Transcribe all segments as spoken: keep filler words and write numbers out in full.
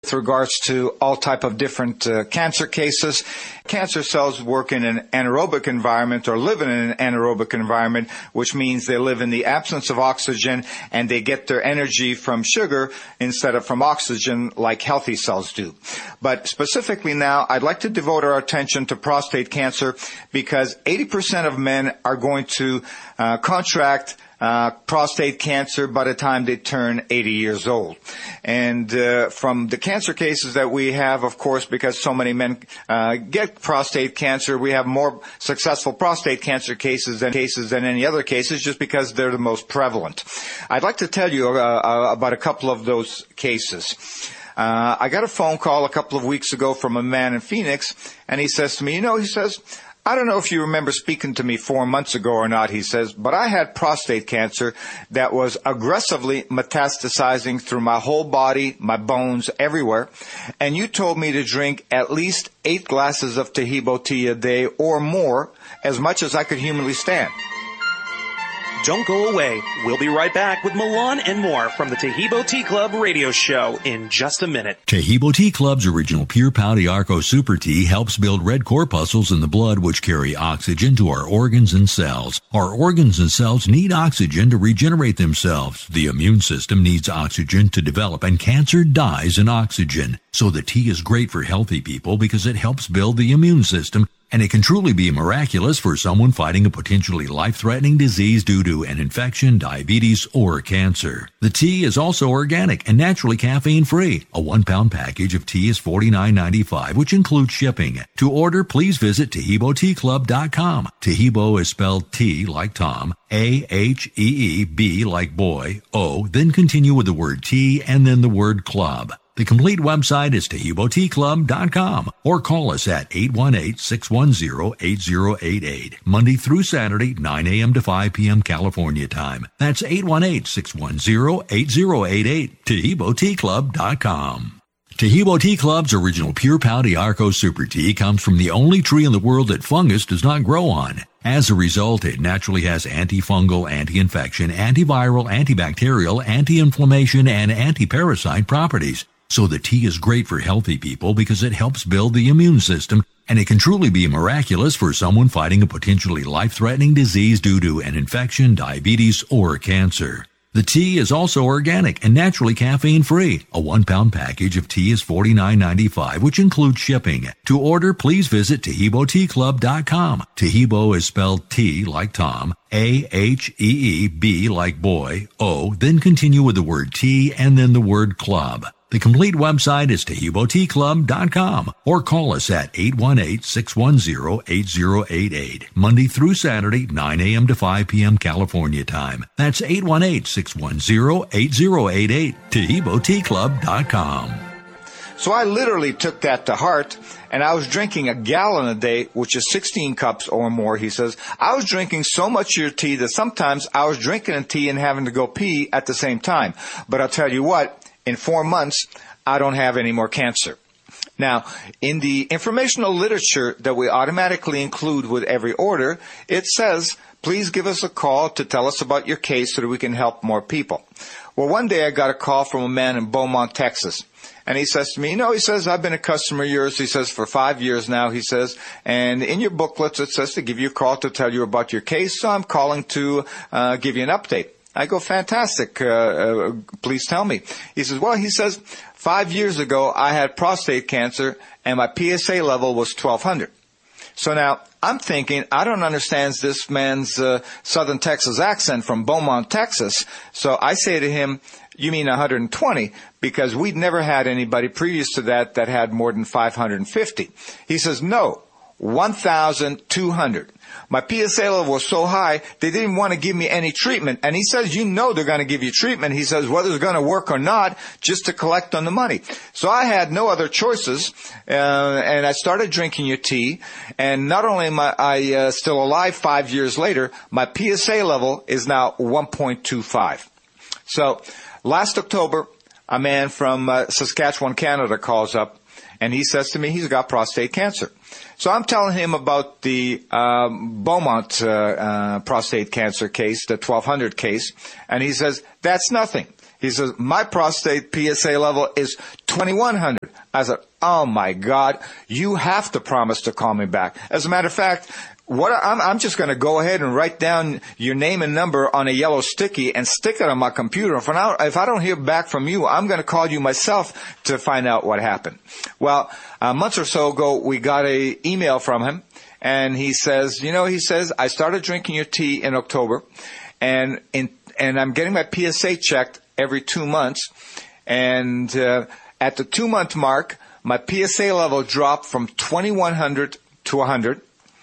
with regards to all type of different uh, cancer cases. Cancer cells work in an anaerobic environment or live in an anaerobic environment, which means they live in the absence of oxygen and they get their energy from sugar instead of from oxygen like healthy cells do. But specifically now, I'd like to devote our attention to prostate cancer because eighty percent of men are going to uh, contract Uh, prostate cancer by the time they turn eighty years old. And uh, from the cancer cases that we have, of course, because so many men uh, get prostate cancer, we have more successful prostate cancer cases than cases than any other cases just because they're the most prevalent. I'd like to tell you uh, uh, about a couple of those cases. Uh, I got a phone call a couple of weeks ago from a man in Phoenix, and he says to me, you know, he says, I don't know if you remember speaking to me four months ago or not, he says, but I had prostate cancer that was aggressively metastasizing through my whole body, my bones, everywhere. And you told me to drink at least eight glasses of Taheebo tea a day or more, as much as I could humanly stand. Don't go away. We'll be right back with Milan and more from the Taheebo Tea Club radio show in just a minute. Taheebo Tea Club's original Pure Pau D'Arco Super Tea helps build red corpuscles in the blood which carry oxygen to our organs and cells. Our organs and cells need oxygen to regenerate themselves. The immune system needs oxygen to develop, and cancer dies in oxygen. So the tea is great for healthy people because it helps build the immune system, and it can truly be miraculous for someone fighting a potentially life-threatening disease due to an infection, diabetes, or cancer. The tea is also organic and naturally caffeine-free. A one-pound package of tea is forty-nine ninety-five, which includes shipping. To order, please visit Taheebo Tea Club dot com. Taheebo is spelled T like Tom, A H E E B like boy, O, then continue with the word tea and then the word club. The complete website is Taheebo Tea Club dot com or call us at eight one eight, six one zero, eight zero eight eight, Monday through Saturday, nine a.m. to five p.m. California time. That's eight one eight, six one zero, eight zero eight eight, Taheebo Tea Club dot com. Taheebo Tea Club's original Pure Pau D'Arco Super Tea comes from the only tree in the world that fungus does not grow on. As a result, it naturally has antifungal, anti-infection, antiviral, antibacterial, anti-inflammation, and anti-parasite properties. So the tea is great for healthy people because it helps build the immune system, and it can truly be miraculous for someone fighting a potentially life-threatening disease due to an infection, diabetes, or cancer. The tea is also organic and naturally caffeine-free. A one-pound package of tea is forty-nine ninety-five, which includes shipping. To order, please visit Taheebo Tea Club dot com. Taheebo is spelled T like Tom, A H E E B like boy, O, then continue with the word tea and then the word club. The complete website is Taheebo Tea Club dot com or call us at eight one eight, six one zero, eight zero eight eight, Monday through Saturday, nine a.m. to five p.m. California time. That's eight one eight, six one zero, eight zero eight eight, Taheebo Tea Club dot com. So I literally took that to heart, and I was drinking a gallon a day, which is sixteen cups or more, he says. I was drinking so much of your tea that sometimes I was drinking a tea and having to go pee at the same time. But I'll tell you what, in four months, I don't have any more cancer. Now, in the informational literature that we automatically include with every order, it says, please give us a call to tell us about your case so that we can help more people. Well, one day I got a call from a man in Beaumont, Texas. And he says to me, you know, he says, I've been a customer of yours, he says, for five years now, he says, and in your booklets it says to give you a call to tell you about your case, so I'm calling to uh, give you an update. I go, fantastic, uh, uh, please tell me. He says, well, he says, five years ago I had prostate cancer and my P S A level was twelve hundred. So now, I'm thinking, I don't understand this man's uh, Southern Texas accent from Beaumont, Texas. So I say to him, you mean one hundred twenty? Because we'd never had anybody previous to that that had more than five hundred fifty. He says, no, one thousand two hundred. My P S A level was so high, they didn't want to give me any treatment. And he says, you know they're going to give you treatment. He says, whether it's going to work or not, just to collect on the money. So I had no other choices, uh, and I started drinking your tea. And not only am I, I uh, still alive five years later, my P S A level is now one point two five. So last October, a man from uh, Saskatchewan, Canada calls up, and he says to me he's got prostate cancer. So I'm telling him about the um, Beaumont uh, uh, prostate cancer case, the twelve hundred case, and he says, that's nothing. He says, my prostate P S A level is twenty-one hundred. I said, oh my God, you have to promise to call me back. As a matter of fact, what I'm, I'm just going to go ahead and write down your name and number on a yellow sticky and stick it on my computer. If I, if I don't hear back from you, I'm going to call you myself to find out what happened. Well, a month or so ago, we got an email from him, and he says, you know, he says, I started drinking your tea in October, and in, and I'm getting my P S A checked every two months, and uh, at the two-month mark, my P S A level dropped from twenty-one hundred to one hundred.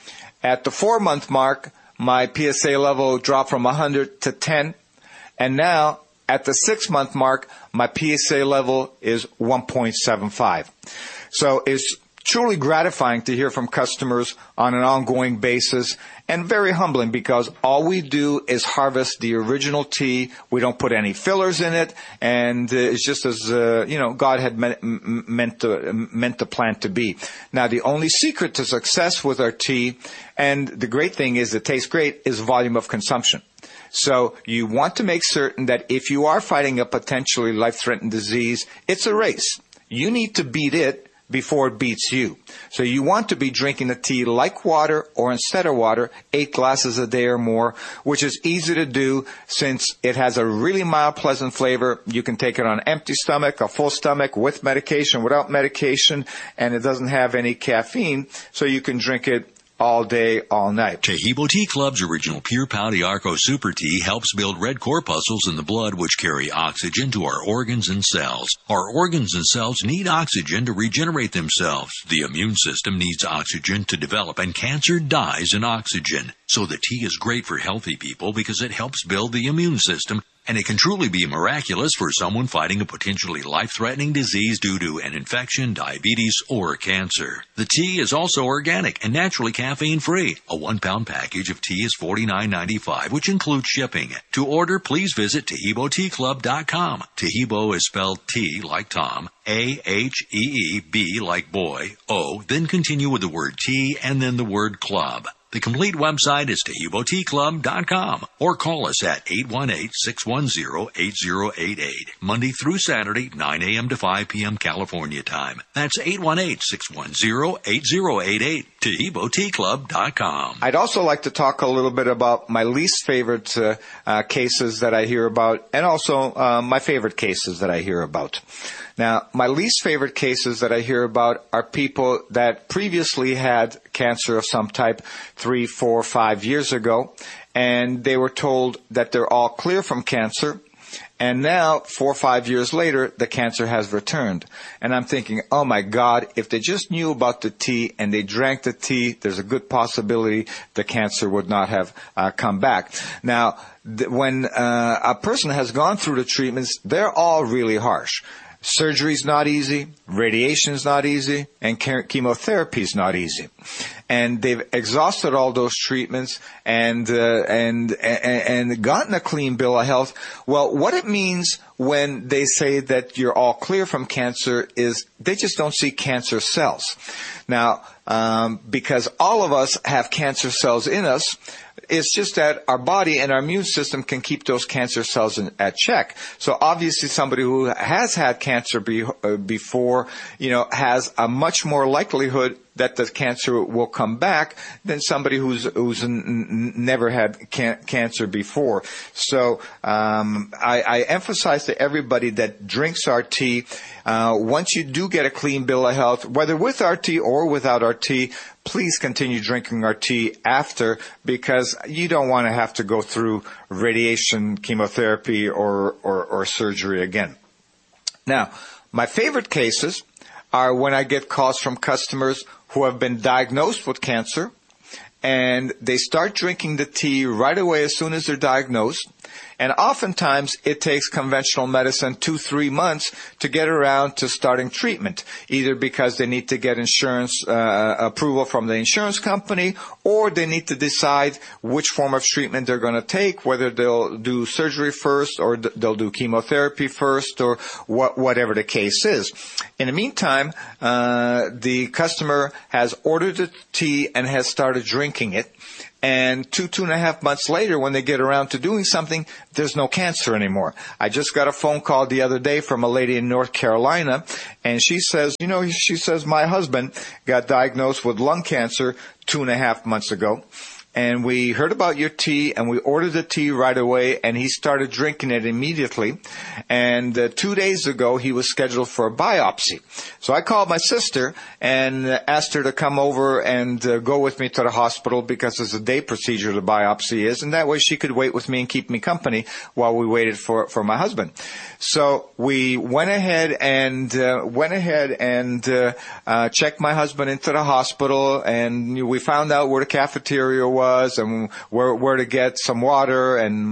At the four-month mark, my P S A level dropped from one hundred to ten. And now, at the six-month mark, my P S A level is one point seven five. So it's truly gratifying to hear from customers on an ongoing basis, and very humbling because all we do is harvest the original tea. We don't put any fillers in it, and uh, it's just as uh, you know God had meant, meant the meant the plant to be. Now, the only secret to success with our tea, and the great thing is it tastes great, is volume of consumption. So you want to make certain that if you are fighting a potentially life-threatening disease, it's a race. You need to beat it before it beats you. So you want to be drinking the tea like water, or instead of water, eight glasses a day or more, which is easy to do since it has a really mild, pleasant flavor. You can take it on an empty stomach, a full stomach, with medication, without medication, and it doesn't have any caffeine, so you can drink it all day, all night. Taheebo Tea Club's original Pure Pau D'Arco Super Tea helps build red corpuscles in the blood which carry oxygen to our organs and cells. Our organs and cells need oxygen to regenerate themselves. The immune system needs oxygen to develop, and cancer dies in oxygen. So the tea is great for healthy people because it helps build the immune system, and it can truly be miraculous for someone fighting a potentially life-threatening disease due to an infection, diabetes, or cancer. The tea is also organic and naturally caffeine-free. A one-pound package of tea is forty-nine ninety-five, which includes shipping. To order, please visit Taheebo Tea Club dot com. Taheebo is spelled T like Tom, A H E E B like boy, O, then continue with the word tea and then the word club. The complete website is Taheebo Tea Club dot com, or call us at eight one eight, six one zero, eight zero eight eight, Monday through Saturday, nine a.m. to five p.m. California time. That's eight one eight, six one zero, eight zero eight eight, Taheebo Tea Club dot com. I'd also like to talk a little bit about my least favorite uh, uh, cases that I hear about, and also uh, my favorite cases that I hear about. Now, my least favorite cases that I hear about are people that previously had cancer of some type three, four, five years ago, and they were told that they're all clear from cancer, and now, four or five years later, the cancer has returned. And I'm thinking, oh my God, if they just knew about the tea and they drank the tea, there's a good possibility the cancer would not have uh, come back. Now, th- when uh, a person has gone through the treatments, they're all really harsh. Surgery's not easy, radiation's not easy, and chemotherapy's not easy. And they've exhausted all those treatments and, uh, and, and, and gotten a clean bill of health. Well, what it means when they say that you're all clear from cancer is they just don't see cancer cells. Now, um, because all of us have cancer cells in us, it's just that our body and our immune system can keep those cancer cells in, at check. So obviously somebody who has had cancer be, uh, before, you know, has a much more likelihood that the cancer will come back than somebody who's who's n- n- never had can- cancer before. So um, I, I emphasize to everybody that drinks our tea, uh, once you do get a clean bill of health, whether with our tea or without our tea, please continue drinking our tea after, because you don't want to have to go through radiation, chemotherapy, or, or, or surgery again. Now, my favorite cases are when I get calls from customers who have been diagnosed with cancer, and they start drinking the tea right away as soon as they're diagnosed. And oftentimes it takes conventional medicine two, three months to get around to starting treatment, either because they need to get insurance uh, approval from the insurance company, or they need to decide which form of treatment they're going to take, whether they'll do surgery first or th- they'll do chemotherapy first, or what, whatever the case is. In the meantime, uh, the customer has ordered the tea and has started drinking it. And two, two and a half months later, when they get around to doing something, there's no cancer anymore. I just got a phone call the other day from a lady in North Carolina, and she says, you know, she says, my husband got diagnosed with lung cancer two and a half months ago. And we heard about your tea, and we ordered the tea right away, and he started drinking it immediately. And uh, two days ago, he was scheduled for a biopsy. So I called my sister and uh, asked her to come over and uh, go with me to the hospital, because it's a day procedure, the biopsy is, and that way she could wait with me and keep me company while we waited for, for my husband. So we went ahead and uh, went ahead and uh, uh, checked my husband into the hospital, and we found out where the cafeteria was and where where to get some water,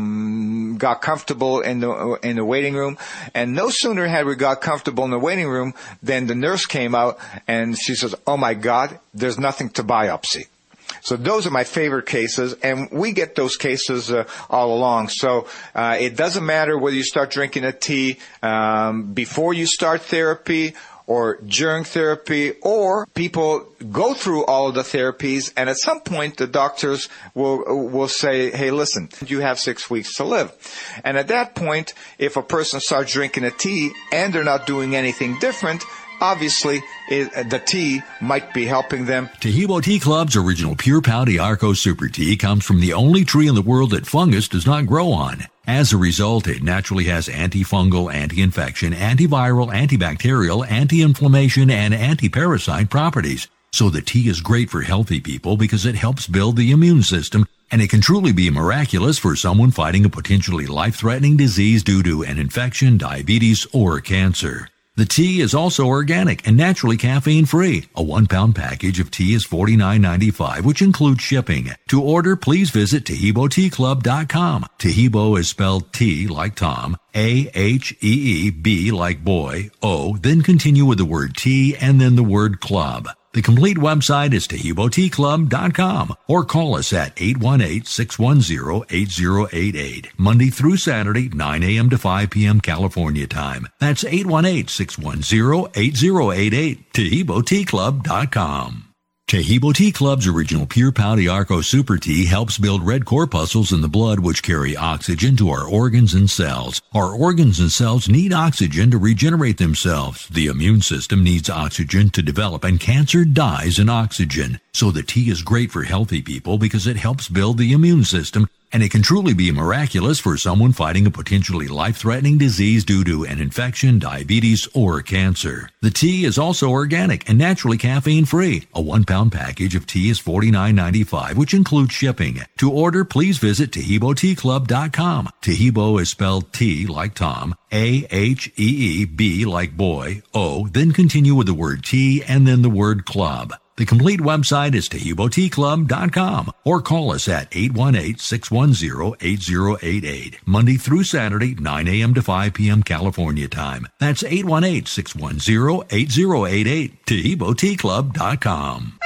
and got comfortable in the in the waiting room. And no sooner had we got comfortable in the waiting room than the nurse came out and she says, "Oh my God, there's nothing to biopsy." So those are my favorite cases, and we get those cases uh, all along. So uh, it doesn't matter whether you start drinking a tea um, before you start therapy or during therapy, or people go through all of the therapies, and at some point the doctors will will say, hey, listen, you have six weeks to live. And at that point, if a person starts drinking a tea and they're not doing anything different, obviously, it, the tea might be helping them. Taheebo Tea Club's original Pure Pau d'Arco Super Tea comes from the only tree in the world that fungus does not grow on. As a result, it naturally has antifungal, anti-infection, antiviral, antibacterial, anti-inflammation, and anti-parasite properties. So the tea is great for healthy people because it helps build the immune system, and it can truly be miraculous for someone fighting a potentially life-threatening disease due to an infection, diabetes, or cancer. The tea is also organic and naturally caffeine-free. A one-pound package of tea is forty-nine ninety-five, which includes shipping. To order, please visit Taheebo Tea Club dot com. Taheebo is spelled T like Tom, A H E E B like boy, O, then continue with the word tea and then the word club. The complete website is Taheebo Tea Club dot com, or call us at eight one eight, six one zero, eight zero eight eight, Monday through Saturday, nine a.m. to five p.m. California time. That's eight one eight, six one zero, eight zero eight eight, Taheebo Tea Club dot com. Taheebo Tea Club's original Pure Pau d'Arco Super Tea helps build red corpuscles in the blood which carry oxygen to our organs and cells. Our organs and cells need oxygen to regenerate themselves. The immune system needs oxygen to develop, and cancer dies in oxygen. So the tea is great for healthy people because it helps build the immune system, and it can truly be miraculous for someone fighting a potentially life-threatening disease due to an infection, diabetes, or cancer. The tea is also organic and naturally caffeine-free. A one-pound package of tea is forty-nine ninety-five, which includes shipping. To order, please visit Taheebo Tea Club dot com. Taheebo is spelled T like Tom, A H E E B like boy, O, then continue with the word tea and then the word club. The complete website is Taheebo Tea Club dot com, or call us at eight one eight, six one zero, eight zero eight eight, Monday through Saturday, nine a.m. to five p.m. California time. That's eight one eight, six one zero, eight zero eight eight, Taheebo Tea Club dot com.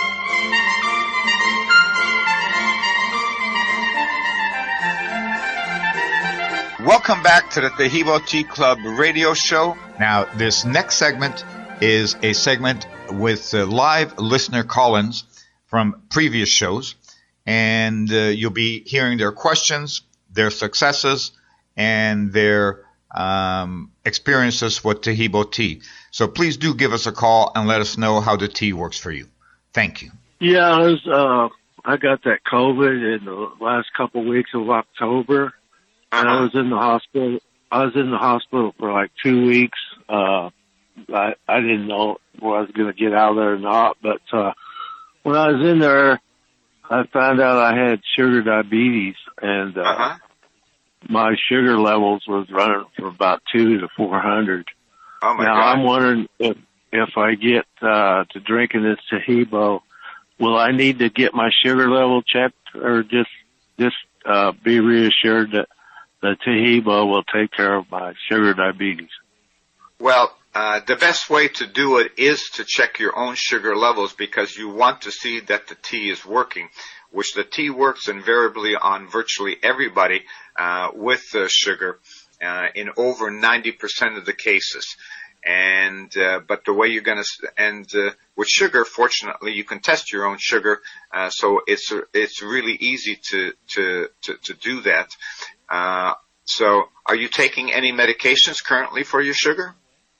Welcome back to the Taheebo Tea Club radio show. Now, this next segment is a segment with uh, live listener call-ins from previous shows, and uh, you'll be hearing their questions, their successes, and their um, experiences with Taheebo tea. So please do give us a call and let us know how the tea works for you. Thank you. Yeah, I was, uh, I got that COVID in the last couple of weeks of October, and I was in the hospital. I was in the hospital for like two weeks. Uh, I, I didn't know whether I was going to get out of there or not, but uh, when I was in there, I found out I had sugar diabetes, and uh, uh-huh. my sugar levels was running from about two to four hundred. Oh my now God. I'm wondering if if I get uh, to drinking this Taheebo, will I need to get my sugar level checked, or just just uh, be reassured that the Taheebo will take care of my sugar diabetes? Well, Uh, the best way to do it is to check your own sugar levels, because you want to see that the tea is working, which the tea works invariably on virtually everybody uh, with uh, sugar uh, in over ninety percent of the cases. And, uh, but the way you're going to, and, uh, with sugar, fortunately, you can test your own sugar. Uh, so it's, it's really easy to, to, to, to do that. Uh, so are you taking any medications currently for your sugar?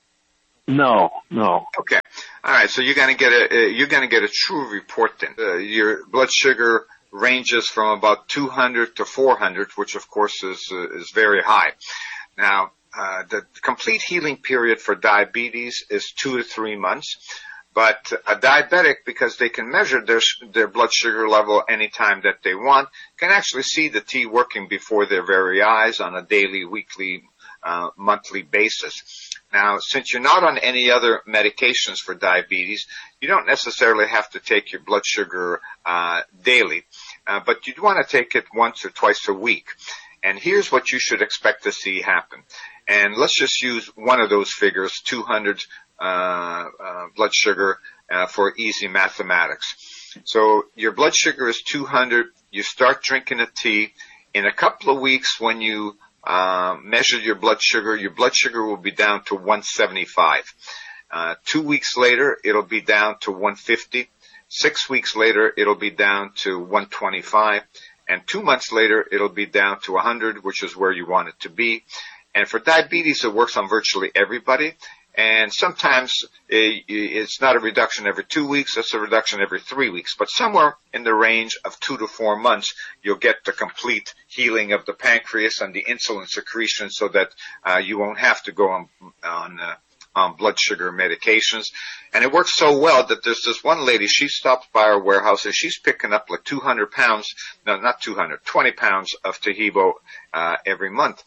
No, no. Okay. All right. So you're going to get a, uh, you're going to get a true report then. Uh, your blood sugar ranges from about two hundred to four hundred, which of course is, uh, is very high. Now, Uh, the complete healing period for diabetes is two to three months, but a diabetic, because they can measure their their blood sugar level anytime that they want, can actually see the tea working before their very eyes on a daily, weekly, uh, monthly basis. Now, since you're not on any other medications for diabetes, you don't necessarily have to take your blood sugar uh, daily, uh, but you'd want to take it once or twice a week. And here's what you should expect to see happen. And let's just use one of those figures, two hundred uh, uh, blood sugar uh, for easy mathematics. So your blood sugar is two hundred. You start drinking a tea. In a couple of weeks, when you uh, measure your blood sugar, your blood sugar will be down to one seventy-five. Uh, two weeks later, it'll be down to one fifty. Six weeks later, it'll be down to one twenty-five. And two months later, it'll be down to one hundred, which is where you want it to be. And for diabetes, it works on virtually everybody. And sometimes it's not a reduction every two weeks, it's a reduction every three weeks. But somewhere in the range of two to four months, you'll get the complete healing of the pancreas and the insulin secretion so that uh, you won't have to go on, on, uh, on blood sugar medications. And it works so well that there's this one lady, she stops by our warehouse and she's picking up like two hundred pounds, no, not two hundred, twenty pounds of Taheebo uh, every month.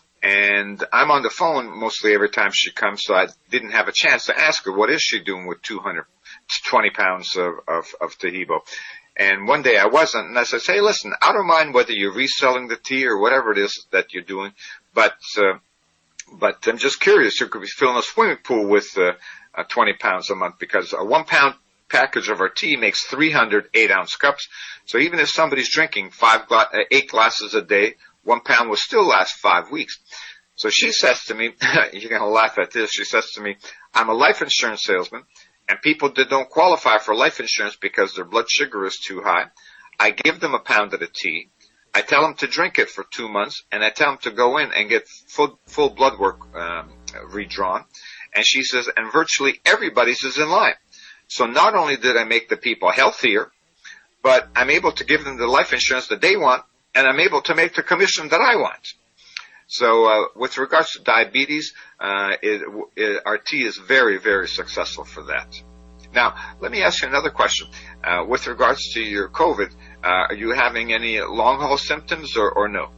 And I'm on the phone mostly every time she comes, so I didn't have a chance to ask her, what is she doing with two hundred twenty pounds of, of, of Taheebo? And one day I wasn't, and I said, hey, listen, I don't mind whether you're reselling the tea or whatever it is that you're doing, but, uh, but I'm just curious. You could be filling a swimming pool with, uh, uh, twenty pounds a month, because a one pound package of our tea makes three hundred eight ounce cups. So even if somebody's drinking five, gla- uh, eight glasses a day, one pound will still last five weeks. So she says to me, you're going to laugh at this, she says to me, I'm a life insurance salesman, and people that don't qualify for life insurance because their blood sugar is too high, I give them a pound of the tea, I tell them to drink it for two months, and I tell them to go in and get full, full blood work um, redrawn. And she says, and virtually everybody's is in line. So not only did I make the people healthier, but I'm able to give them the life insurance that they want, and I'm able to make the commission that I want. So uh, with regards to diabetes, uh, it, it, our tea is very, very successful for that. Now, let me ask you another question. Uh, with regards to your COVID, uh, are you having any long-haul symptoms or, or no?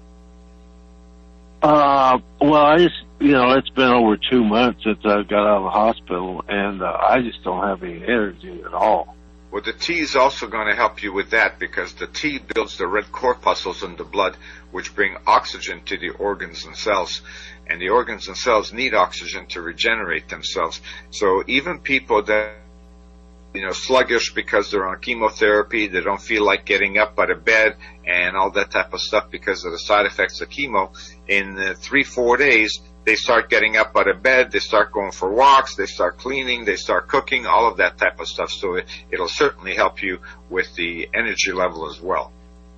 Uh, well, I just, you know, it's been over two months since I got out of the hospital, and uh, I just don't have any energy at all. Well, the tea is also going to help you with that, because the tea builds the red corpuscles in the blood, which bring oxygen to the organs and cells. And the organs and cells need oxygen to regenerate themselves. So even people that, you know, sluggish because they're on chemotherapy, they don't feel like getting up out of bed and all that type of stuff because of the side effects of chemo, in uh, three, four days, they start getting up out of bed, they start going for walks, they start cleaning, they start cooking, all of that type of stuff. So it, it'll certainly help you with the energy level as well.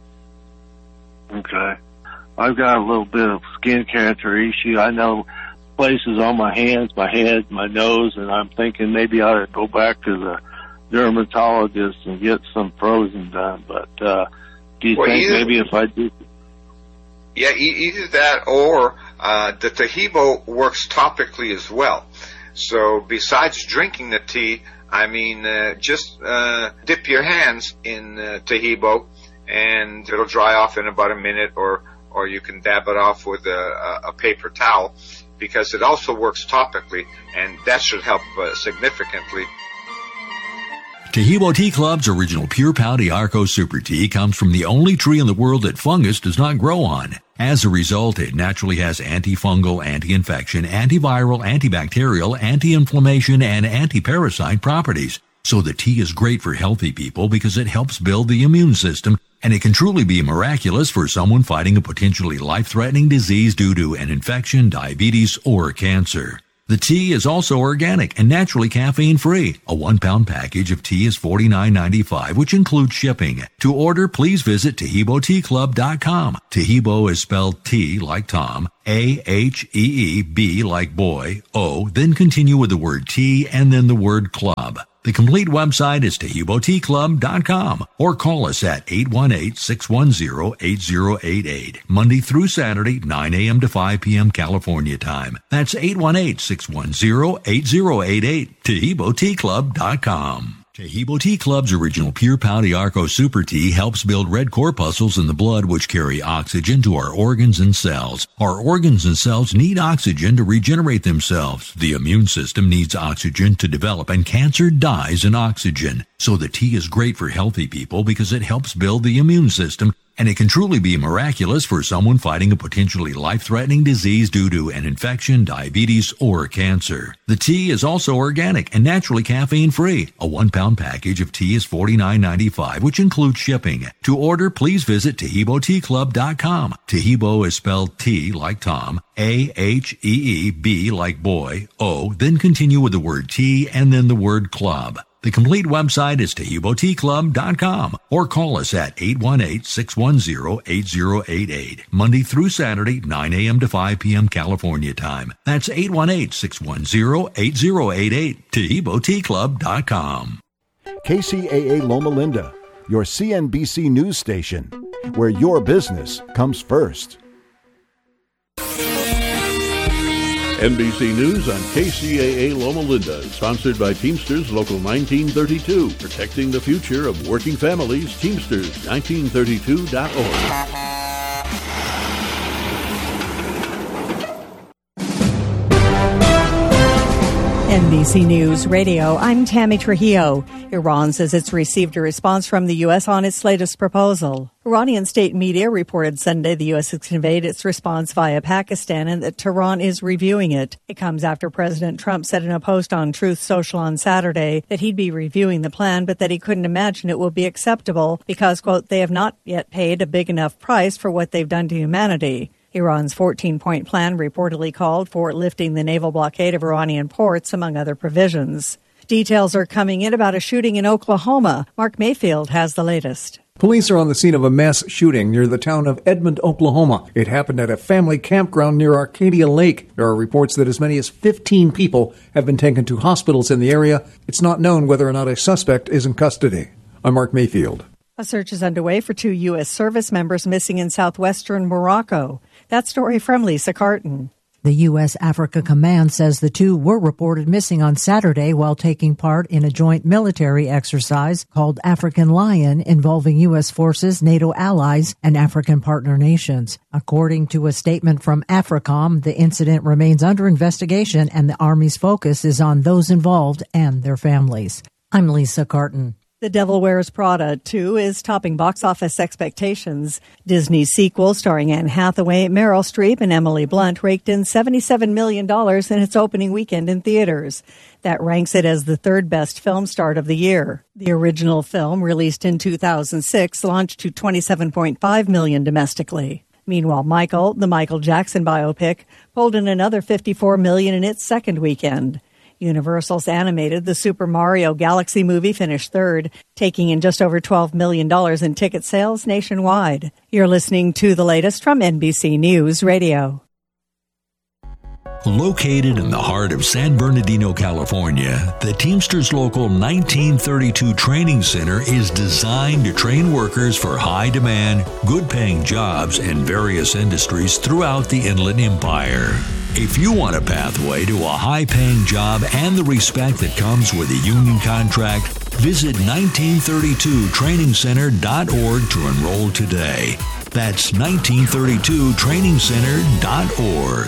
Okay. I've got a little bit of skin cancer issue. I know places on my hands, my head, my nose, and I'm thinking maybe I ought to go back to the dermatologist and get some frozen done. But uh, do you well, think either, maybe if I do... Yeah, either that or uh, the Taheebo works topically as well. So besides drinking the tea, I mean, uh, just uh, dip your hands in uh, Taheebo, and it'll dry off in about a minute, or or you can dab it off with a, a paper towel, because it also works topically, and that should help uh, significantly. Taheebo Tea Club's original Pure Pau d'Arco Super Tea comes from the only tree in the world that fungus does not grow on. As a result, it naturally has antifungal, anti-infection, antiviral, antibacterial, anti-inflammation, and anti-parasite properties. So the tea is great for healthy people because it helps build the immune system, and it can truly be miraculous for someone fighting a potentially life-threatening disease due to an infection, diabetes, or cancer. The tea is also organic and naturally caffeine-free. A one-pound package of tea is forty-nine ninety-five, which includes shipping. To order, please visit Taheebo Tea Club dot com. Taheebo is spelled T like Tom, A H E E B like boy, O, then continue with the word tea and then the word club. The complete website is Taheebo Tea Club dot com or call us at eight one eight, six one zero, eight zero eight eight, Monday through Saturday, nine a.m. to five p.m. California time. That's eight one eight, six one zero, eight zero eight eight, Taheebo Tea Club dot com. Taheebo Tea Club's original Pure Pau d'Arco Super Tea helps build red corpuscles in the blood which carry oxygen to our organs and cells. Our organs and cells need oxygen to regenerate themselves. The immune system needs oxygen to develop, and cancer dies in oxygen. So the tea is great for healthy people because it helps build the immune system, and it can truly be miraculous for someone fighting a potentially life-threatening disease due to an infection, diabetes, or cancer. The tea is also organic and naturally caffeine-free. A one-pound package of tea is forty-nine ninety-five, which includes shipping. To order, please visit Taheebo Tea Club dot com. Taheebo is spelled T like Tom, A H E E B like boy, O, then continue with the word tea and then the word club. The complete website is Taheebo Tea Club dot com or call us at eight one eight, six one zero, eight zero eight eight, Monday through Saturday, nine a.m. to five p.m. California time. That's eight one eight, six one zero, eight zero eight eight, Taheebo Tea Club dot com. K C A A Loma Linda, your C N B C news station, where your business comes first. N B C News on K C A A Loma Linda, sponsored by Teamsters Local nineteen thirty-two, protecting the future of working families. Teamsters nineteen thirty-two dot org. N B C News Radio, I'm Tammy Trujillo. Iran says it's received a response from the U S on its latest proposal. Iranian state media reported Sunday the U S has conveyed its response via Pakistan and that Tehran is reviewing it. It comes after President Trump said in a post on Truth Social on Saturday that he'd be reviewing the plan, but that he couldn't imagine it will be acceptable because, quote, they have not yet paid a big enough price for what they've done to humanity. Iran's fourteen-point plan reportedly called for lifting the naval blockade of Iranian ports, among other provisions. Details are coming in about a shooting in Oklahoma. Mark Mayfield has the latest. Police are on the scene of a mass shooting near the town of Edmond, Oklahoma. It happened at a family campground near Arcadia Lake. There are reports that as many as fifteen people have been taken to hospitals in the area. It's not known whether or not a suspect is in custody. I'm Mark Mayfield. A search is underway for two U S service members missing in southwestern Morocco. That story from Lisa Carton. The U S Africa Command says the two were reported missing on Saturday while taking part in a joint military exercise called African Lion involving U S forces, NATO allies, and African partner nations. According to a statement from AFRICOM, the incident remains under investigation and the Army's focus is on those involved and their families. I'm Lisa Carton. The Devil Wears Prada two is topping box office expectations. Disney's sequel, starring Anne Hathaway, Meryl Streep, and Emily Blunt, raked in seventy-seven million dollars in its opening weekend in theaters. That ranks it as the third best film start of the year. The original film, released in two thousand six, launched to twenty-seven point five million dollars domestically. Meanwhile, Michael, the Michael Jackson biopic, pulled in another fifty-four million dollars in its second weekend. Universal's animated The Super Mario Galaxy movie finished third, taking in just over twelve million dollars in ticket sales nationwide. You're listening to the latest from N B C News Radio. Located in the heart of San Bernardino, California, the Teamsters Local nineteen thirty-two Training Center is designed to train workers for high-demand, good-paying jobs in various industries throughout the Inland Empire. If you want a pathway to a high-paying job and the respect that comes with a union contract, visit nineteen thirty-two training center dot org to enroll today. That's nineteen thirty-two training center dot org.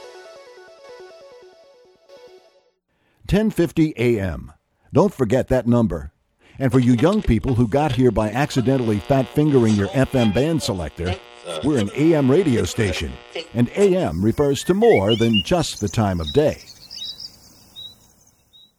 ten fifty a.m. Don't forget that number. And for you young people who got here by accidentally fat-fingering your F M band selector, we're an A M radio station, and A M refers to more than just the time of day.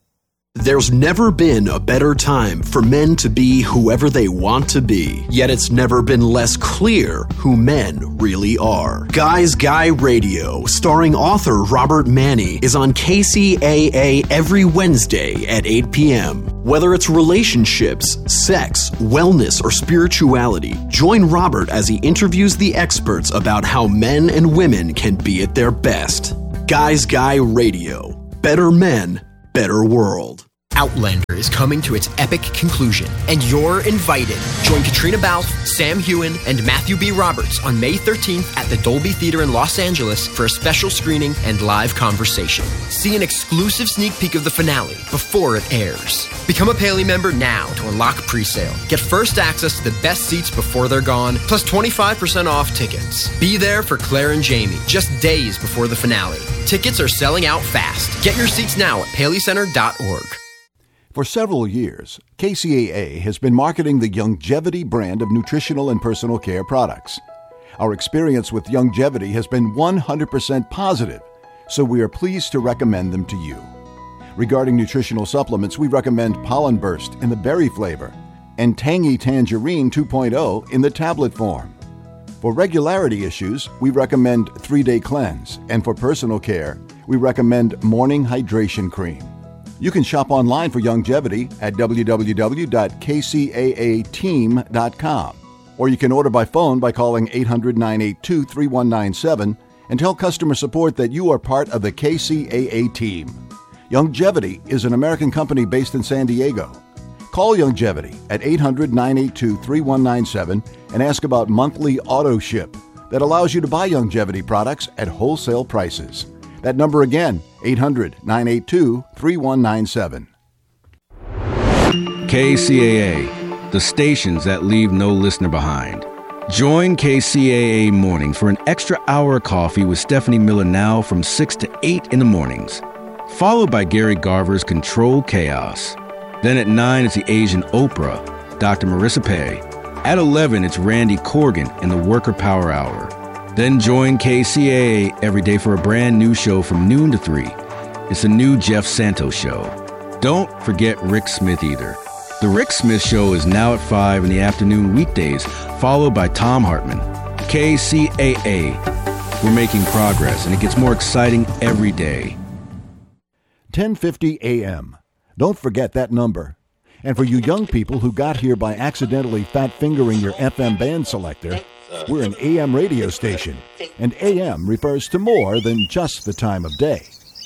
There's never been a better time for men to be whoever they want to be, yet it's never been less clear who men really are. Guys Guy Radio, starring author Robert Manni, is on K C A A every Wednesday at eight p.m. Whether it's relationships, sex, wellness, or spirituality, join Robert as he interviews the experts about how men and women can be at their best. Guys Guy Radio. Better men, better world. Outlander is coming to its epic conclusion, and you're invited. Join Katrina Balfe, Sam Heughan, and Matthew B. Roberts on May thirteenth at the Dolby Theater in Los Angeles for a special screening and live conversation. See an exclusive sneak peek of the finale before it airs. Become a Paley member now to unlock pre-sale. Get first access to the best seats before they're gone, plus twenty-five percent off tickets. Be there for Claire and Jamie just days before the finale. Tickets are selling out fast. Get your seats now at paley center dot org. For several years, K C A A has been marketing the Youngevity brand of nutritional and personal care products. Our experience with Youngevity has been one hundred percent positive, so we are pleased to recommend them to you. Regarding nutritional supplements, we recommend Pollen Burst in the berry flavor and Tangy Tangerine two point oh in the tablet form. For regularity issues, we recommend three-day Cleanse, and for personal care, we recommend Morning Hydration Cream. You can shop online for Youngevity at w w w dot k c a a team dot com, or you can order by phone by calling eight hundred, nine eight two, three one nine seven and tell customer support that you are part of the K C A A team. Youngevity is an American company based in San Diego. Call Youngevity at eight hundred, nine eight two, three one nine seven and ask about monthly auto ship that allows you to buy Youngevity products at wholesale prices. That number again, eight hundred, nine eight two, three one nine seven. K C A A, the stations that leave no listener behind. Join K C A A Mornings for an extra hour of coffee with Stephanie Miller now from six to eight in the mornings, followed by Gary Garver's Control Chaos. Then at nine, it's the Asian Oprah, Doctor Marissa Pei. At eleven, it's Randy Corgan in the Worker Power Hour. Then join K C A A every day for a brand new show from noon to three. It's the new Jeff Santos Show. Don't forget Rick Smith either. The Rick Smith Show is now at five in the afternoon weekdays, followed by Tom Hartman. K C A A. We're making progress, and it gets more exciting every day. ten fifty a.m. Don't forget that number. And for you young people who got here by accidentally fat-fingering your F M band selector, we're an A M radio station, and A M refers to more than just the time of day.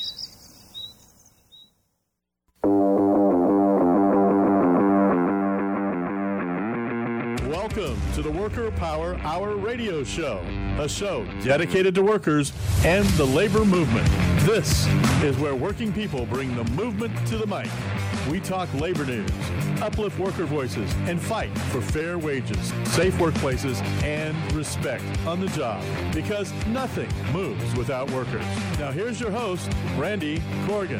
Welcome to the Worker Power Hour radio show, a show dedicated to workers and the labor movement. This is where working people bring the movement to the mic. We talk labor news, uplift worker voices, and fight for fair wages, safe workplaces, and respect on the job, because nothing moves without workers. Now here's your host, Randy Corgan.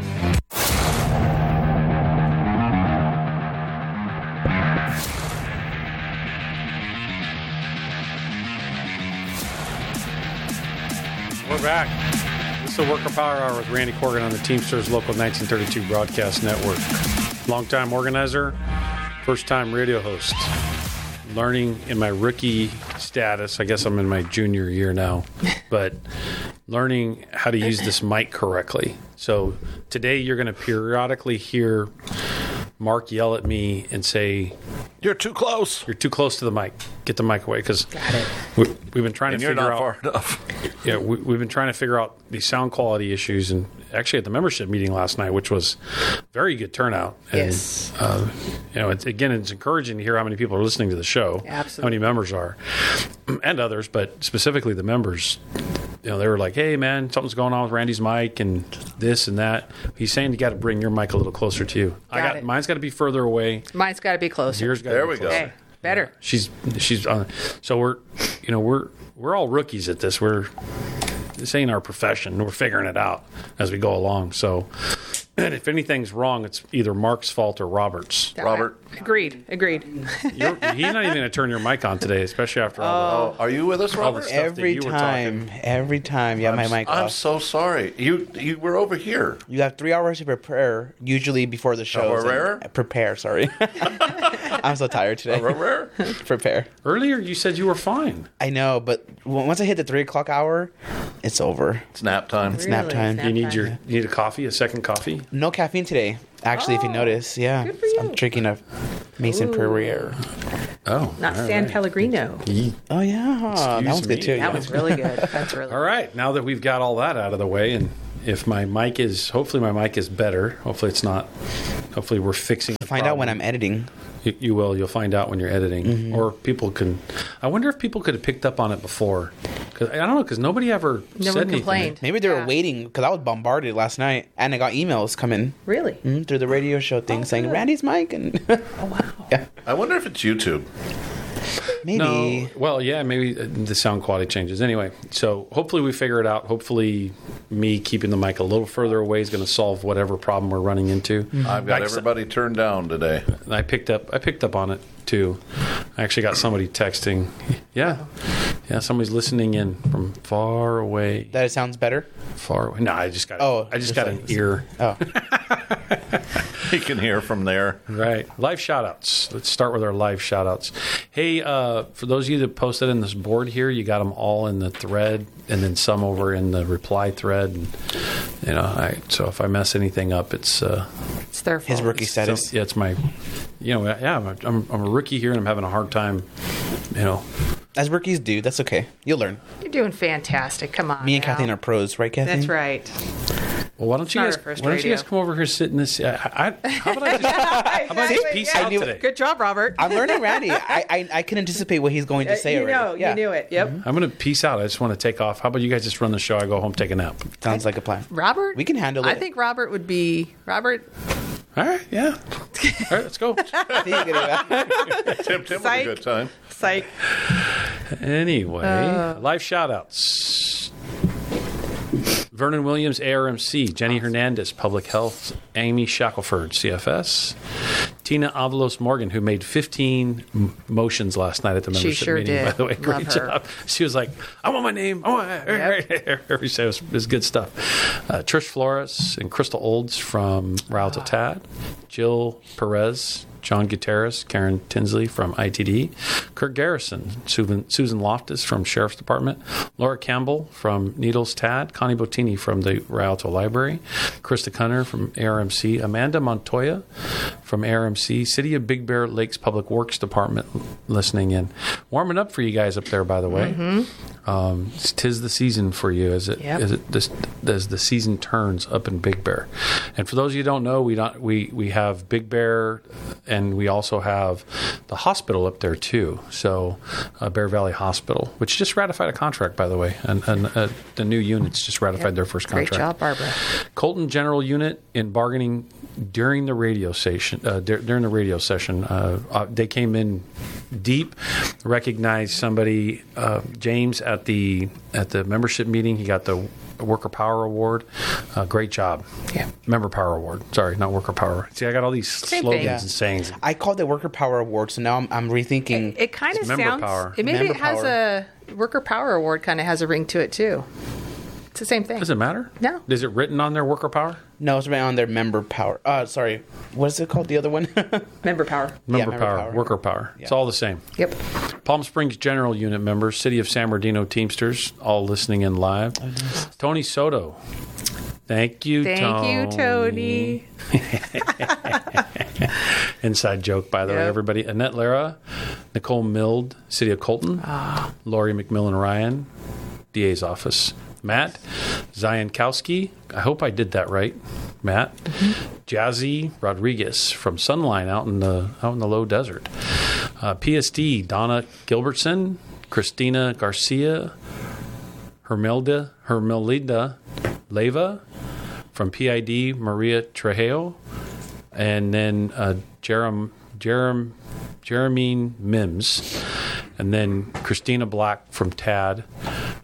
We're back. This is the Worker Power Hour with Randy Corgan on the Teamsters Local nineteen thirty-two Broadcast Network. Longtime organizer, first-time radio host. Learning in my rookie status, I guess I'm in my junior year now, but learning how to use this mic correctly. So today you're going to periodically hear Mark yell at me and say, "You're too close. You're too close to the mic. Get the mic away." Because we, we've been trying and to you're figure not out. Far enough. Yeah, we, we've been trying to figure out the sound quality issues, and actually at the membership meeting last night, which was very good turnout. And, Yes. Uh, you know, it's, again, it's encouraging to hear how many people are listening to the show. Absolutely. How many members are, and others, but specifically the members. You know, they were like, "Hey, man, something's going on with Randy's mic and this and that." He's saying you got to bring your mic a little closer to you. I Got got it. mine's got to be further away. Mine's got to be closer. Yours got to There be we go. closer. Hey, better. She's she's on. So we're you know we're we're all rookies at this. We're this ain't our profession. We're figuring it out as we go along. So And if anything's wrong, it's either Mark's fault or Robert's. Robert. Agreed. Agreed. You're, he's not even going to turn your mic on today, especially after all the. Oh, are you with us, Robert? Every time, every time, you have my mic I'm off. so sorry. You you were over here. You have three hours to prepare, usually before the show. Prepare? Prepare, sorry. I'm so tired today. Prepare? Prepare. Earlier, you said you were fine. I know, but once I hit the three o'clock hour, it's over. It's nap time. It's nap time. You need your you need a coffee, a second coffee. No caffeine today. Actually, Oh, if you notice, yeah, good for you. I'm drinking a Mason Ooh. Perrier. Oh, Not all San right. Pellegrino. Oh yeah, Excuse that one's me. good too. That yeah. was really good. That's really All right, now that we've got all that out of the way, and if my mic is, hopefully my mic is better. Hopefully it's not. Hopefully we're fixing. The Find out when I'm editing. You, you will. You'll find out when you're editing, Mm-hmm. or people can. I wonder if people could have picked up on it before. Cause I don't know. Because nobody ever No said one complained. Maybe they were Yeah. waiting because I was bombarded last night, and I got emails coming Really? mm, through the radio show thing saying good. Randy's mic, and Oh, wow. yeah, I wonder if it's YouTube. maybe. No. Well, yeah, maybe the sound quality changes. Anyway, so hopefully we figure it out. Hopefully, me keeping the mic a little further away is going to solve whatever problem we're running into. I've got Like, everybody turned down today. I picked up. I picked up on it too. I actually got somebody texting. Yeah, yeah, somebody's listening in from far away. That it sounds better. Far away. No, I just got. Oh, I just just got like- an ear. Oh, You can hear from there. Right. Live shout-outs. Let's start with our live shout-outs. Hey, uh, for those of you that posted in this board here, you got them all in the thread and then some over in the reply thread. And, you know, I, so if I mess anything up, it's... Uh, It's their fault. his rookie status. yeah, it's my... You know, yeah, I'm, I'm, I'm a rookie here and I'm having a hard time, you know... As rookies do, that's okay. You'll learn. You're doing fantastic. Come on. Me and now. Kathleen are pros, right, Kathleen? That's right. Well, why don't you not guys? our first Why don't you radio. guys come over here, sit in this? I, I, how about I just? How about I just peace out today? Good job, Robert. I'm learning Randy. I, I I can anticipate what he's going to say you already. know, yeah. you knew it. Yep. I'm going to peace out. I just want to take off. How about you guys just run the show? I go home, take a nap. Sounds like a plan. Robert? We can handle it. I think Robert would be Robert. All right, yeah. All right, let's go. Tim, Tim had a Psych. good time. Psych. Anyway, Uh. live shout-outs. Vernon Williams, A R M C. Jenny Hernandez, Public Health. Amy Shackelford, C F S. Tina Avalos Morgan, who made fifteen m- motions last night at the She membership sure meeting, did. by the way. Love Great her. job. She was like, I want my name. I want every say it was, it was good stuff. Uh, Trish Flores and Crystal Olds from Rialto Tad. Jill Perez, John Gutierrez, Karen Tinsley from I T D, Kirk Garrison, Susan, Susan Loftus from Sheriff's Department, Laura Campbell from Needles Tad, Connie Bottini from the Rialto Library, Krista Cunner from A R M C, Amanda Montoya from A R M C, City of Big Bear Lakes Public Works Department listening in. Warming up for you guys up there, by the way. Mm-hmm. Um, it's 'tis the season for you as it Yep. as it this, as the season turns up in Big Bear. And for those of you who don't know, we don't we we have Big Bear, and we also have the hospital up there too. So uh, Bear Valley Hospital, which just ratified a contract, by the way, and, and uh, the new units just ratified Yep. their first Great contract. job, Barbara. Colton General Unit in bargaining during the radio station uh, dur- during the radio session. Uh, uh, they came in deep, recognized somebody, uh, James at the at the membership meeting. He got the Worker Power Award. Uh, great job. Yeah. Member Power Award. Sorry, not Worker Power. See, I got all these Same slogans thing. and sayings. I called it Worker Power Award, so now I'm, I'm rethinking. It, it kind of It's member sounds. power. It maybe Member it has power. a Worker Power Award. Kind of has a ring to it too. It's the same thing. Does it matter? No. Is it written on their Worker Power? No, it's right on their member power. Uh, sorry, what is it called? The other one? Member Power. Member, member power, power. Worker Power. It's Yeah. all the same. Yep. Palm Springs General Unit members, City of San Bernardino Teamsters, all listening in live. Tony Soto. Thank you, Thank Tony. you, Tony. Inside joke, by the way, Yep. everybody. Annette Lara, Nicole Mild, City of Colton, Ah. Lori McMillan Ryan, D A's office. Matt, Ziankowski, I hope I did that right, Matt. Jazzy Rodriguez from Sunline out in the out in the low desert. Uh, P S D, Donna Gilbertson, Christina Garcia, Hermelda, Hermelinda Leva from P I D, Maria Trejo, and then uh, Jerem, Jerem, Jeremine Mims, and then Christina Black from T A D,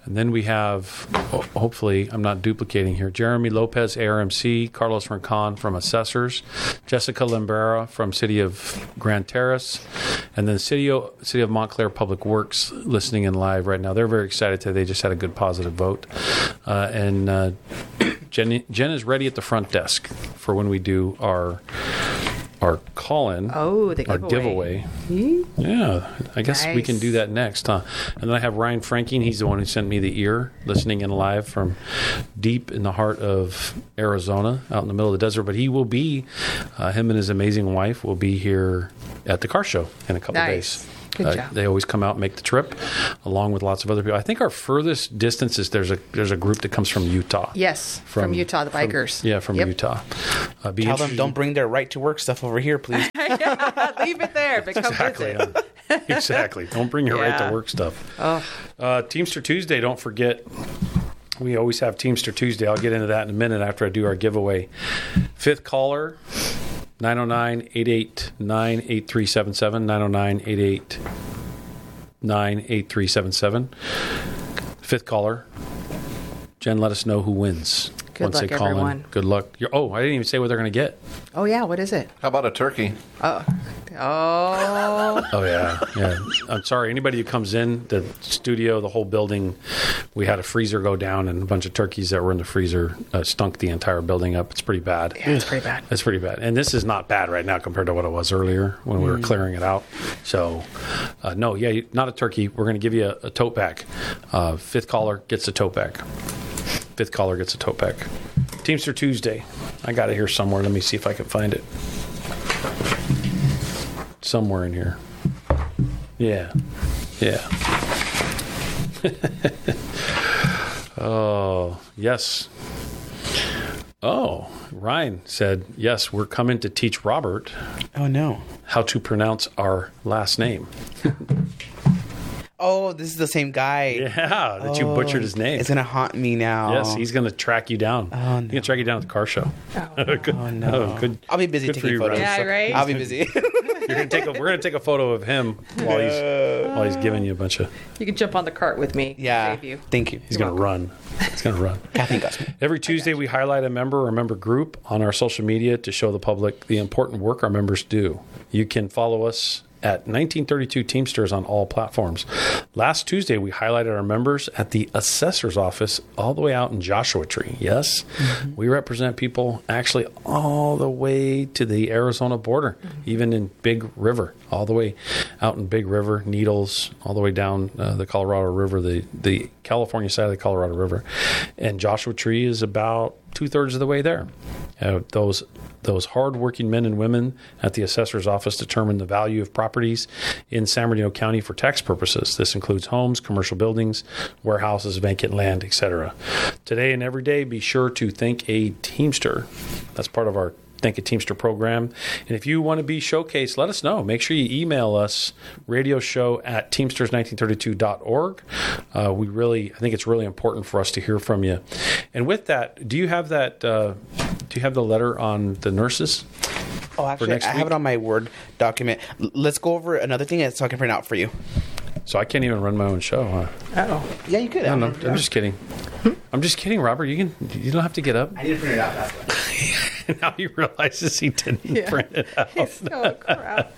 And then we have, ho- hopefully, I'm not duplicating here, Jeremy Lopez, A R M C, Carlos Rincon from Assessors, Jessica Limbera from City of Grand Terrace, and then City of, City of Montclair Public Works listening in live right now. They're very excited today. They just had a good positive vote. Uh, and uh, Jen, Jen is ready at the front desk for when we do our our call-in, oh, the our giveaway. giveaway. Yeah, I guess Nice. we can do that next, huh? And then I have Ryan Franking. He's the one who sent me the ear, listening in live from deep in the heart of Arizona, out in the middle of the desert. But he will be, uh, him and his amazing wife will be here at the car show in a couple Nice. days. Good Uh, job. they always come out and make the trip, along with lots of other people. I think our furthest distance is there's a there's a group that comes from Utah. Yes, from, Utah, the bikers. From, yeah, from Yep. Utah. Uh, be Tell them interested- don't bring their right to work stuff over here, please. Leave it there, but come Exactly. visit. Exactly. Don't bring your right Yeah. to work stuff. Oh. Uh, Teamster Tuesday, don't forget. We always have Teamster Tuesday. I'll get into that in a minute after I do our giveaway. Fifth caller, nine oh nine, eight eight nine, eight three seven seven, nine oh nine, eight eight nine, eight three seven seven. Fifth caller. Jen, let us know who wins. Good once luck, they call everyone. in. Good luck. You're, oh, I didn't even say what they're going to get. Oh, yeah, what is it? How about a turkey? Oh. Oh. Oh yeah, yeah. I'm sorry. Anybody who comes in the studio, the whole building, we had a freezer go down, and a bunch of turkeys that were in the freezer uh, stunk the entire building up. It's pretty bad. Yeah, it's pretty bad. It's pretty bad. And this is not bad right now compared to what it was earlier when we were Mm. clearing it out. So, uh, no, yeah, not a turkey. We're going to give you a, a tote bag. Uh, fifth caller gets a tote bag. Fifth caller gets a tote bag. Teamster Tuesday. I got it here somewhere. Let me see if I can find it. Somewhere in here. Yeah. Yeah. Oh, yes. Oh, Ryan said, yes, we're coming to teach Robert. Oh, no. How to pronounce our last name. Oh, this is the same guy. Yeah, that you Oh, butchered his name. It's going to haunt me now. Yes, he's going to track you down. Oh, no. He's going to track you down at the car show. Oh, good. Oh, no. Oh, good. I'll be busy Good for taking you, photos. Ryan. Yeah, right? I'll be busy. You're gonna take a, we're going to take a photo of him while he's while he's giving you a bunch of. You can jump on the cart with me. Yeah. Save you. Thank you. He's going to run. He's going to run. Kathy got me. Every Tuesday, we highlight a member or a member group on our social media to show the public the important work our members do. You can follow us at nineteen thirty-two Teamsters on all platforms. Last Tuesday, we highlighted our members at the assessor's office all the way out in Joshua Tree. Yes, mm-hmm. We represent people actually all the way to the Arizona border, mm-hmm. even in Big River, all the way out in Big River, Needles, all the way down uh, the Colorado River, the, the California side of the Colorado River. And Joshua Tree is about two-thirds of the way there. Uh, those Those hard-working men and women at the assessor's office determine the value of properties in San Bernardino County for tax purposes. This includes homes, commercial buildings, warehouses, vacant land, et cetera. Today and every day, be sure to thank a Teamster. That's part of our Thank a Teamster program. And if you want to be showcased, let us know. Make sure you email us, radio show at teamsters nineteen thirty-two dot org. Uh, we really, I think it's really important for us to hear from you. And with that, do you have that, uh, do you have the letter on the nurses? Oh, actually, I have it on my Word document. L- let's go over another thing so I can print out for you. So I can't even run my own show, huh? Oh. Yeah, you could. No, no, I'm just kidding. I'm just kidding, Robert. You can. You don't have to get up. I need to print it out. That's why. Now he realizes he didn't Yeah. print it out. He's so crap.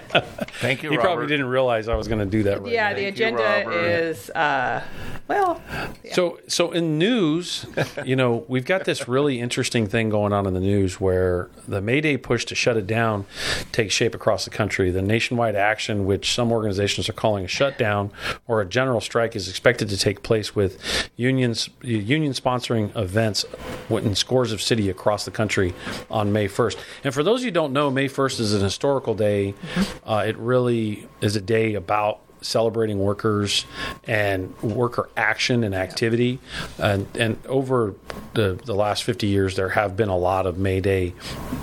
Thank you, He Robert. probably didn't realize I was going to do that right Yeah, now. the Thank you, agenda Robert. is, uh, well, So, so in news, you know, we've got this really interesting thing going on in the news where the May Day push to shut it down takes shape across the country. The nationwide action, which some organizations are calling a shutdown or a general strike, is expected to take place with unions, union sponsoring events in scores of cities across the country on May first. And for those of you who don't know, May first is an historical day. Uh, it really is a day about celebrating workers and worker action and activity. And, and over the, the last fifty years, there have been a lot of May Day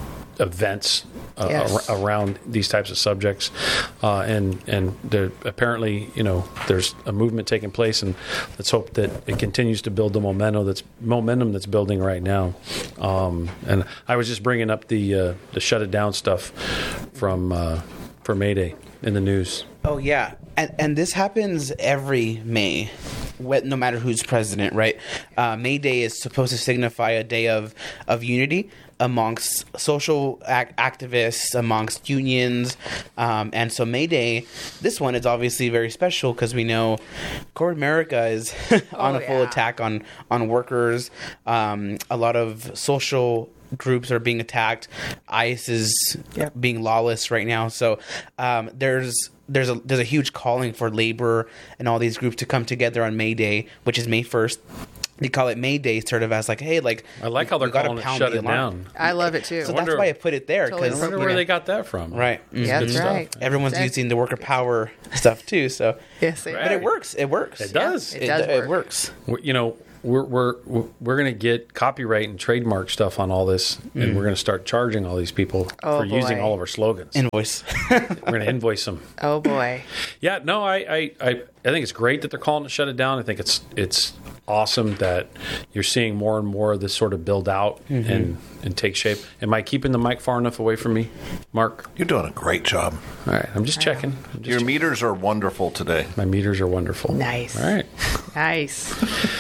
events uh, Yes. ar- around these types of subjects. Uh, and and there, apparently, you know, there's a movement taking place, and let's hope that it continues to build the momentum that's momentum that's building right now. Um, and I was just bringing up the uh, the shut it down stuff from uh, for May Day in the news. Oh, yeah. And, and this happens every May. what, no matter who's president, right? Uh, May Day is supposed to signify a day of, of unity amongst social ac- activists, amongst unions. Um, and so May Day, this one is obviously very special because we know corporate America is on Oh, a full yeah. attack on, on workers. Um, a lot of social groups are being attacked. ICE is Yep. being lawless right now. So um, there's there's a there's a huge calling for labor and all these groups to come together on May Day, which is May first. They call it May Day, sort of as like, hey, like I like how they're we gotta calling it pound shut the it alarm. down. I love it too. So wonder- that's why I put it there Totally because I wonder where they got that from. right, Yeah, Mhm. that's stuff. right. Everyone's Exactly. using the worker power stuff too. So Yes, they Right. but it works. It works. It does. It does It, it work. works. We're- You know, we're we're we're going to get copyright and trademark stuff on all this, and we're going to start charging all these people Oh, for using boy. all of our slogans. Invoice. We're going to invoice them. Oh boy. Yeah, no, I, I, I, I think it's great that they're calling it shut it down. I think it's it's awesome that you're seeing more and more of this sort of build out Mm-hmm. and, and take shape. Am I keeping the mic far enough away from me, Mark? You're doing a great job. All right, I'm just checking. I'm just Your meters are wonderful today. My meters are wonderful. Nice. All right. Nice.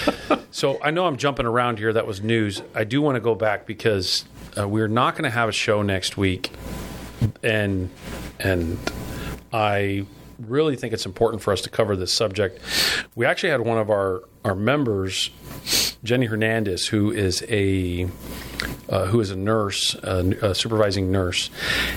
So I know I'm jumping around here. That was news. I do want to go back because uh, we're not going to have a show next week, and and I really think it's important for us to cover this subject. We actually had one of our our members, Jenny Hernandez, who is a uh, who is a nurse, a, a supervising nurse,